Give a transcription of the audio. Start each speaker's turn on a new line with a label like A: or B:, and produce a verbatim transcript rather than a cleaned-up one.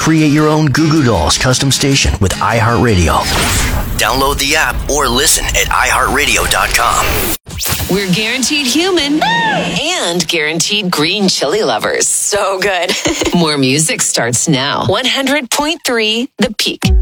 A: Create your own Goo Goo Dolls custom station with iHeartRadio. Download the app or listen at i heart radio dot com.
B: We're guaranteed human and guaranteed green chili lovers. So good. More music starts now. one hundred point three The Peak.